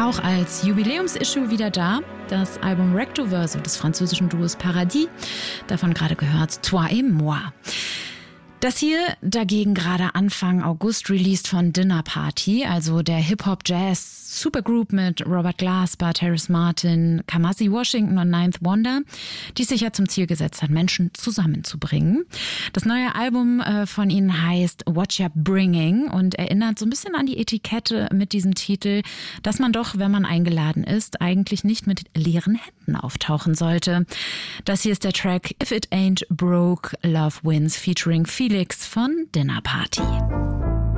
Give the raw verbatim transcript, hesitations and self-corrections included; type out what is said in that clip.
auch als Jubiläumsissue wieder da. Das Album Rectoverso des französischen Duos Paradis. Davon gerade gehört Toi et moi. Das hier dagegen gerade Anfang August released von Dinner Party, also der Hip-Hop-Jazz-Supergroup mit Robert Glasper, Terrace Martin, Kamasi Washington und Ninth Wonder, die sich ja zum Ziel gesetzt hat, Menschen zusammenzubringen. Das neue Album äh, von ihnen heißt What You're Bringing und erinnert so ein bisschen an die Etikette mit diesem Titel, dass man doch, wenn man eingeladen ist, eigentlich nicht mit leeren Händen auftauchen sollte. Das hier ist der Track If It Ain't Broke, Love Wins featuring Felix von Dinner Party.